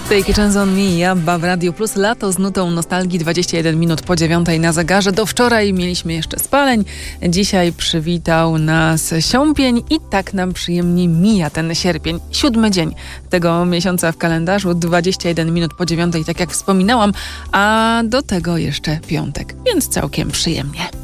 Take a chance on me, Abba w Radio Plus. Lato z nutą nostalgii, 21 minut po 9 na zegarze. Do wczoraj mieliśmy jeszcze spaleń. Dzisiaj przywitał nas sierpień i tak nam przyjemnie mija ten sierpień. 7 dzień tego miesiąca w kalendarzu, 21 minut po 9, tak jak wspominałam, a do tego jeszcze piątek, więc całkiem przyjemnie.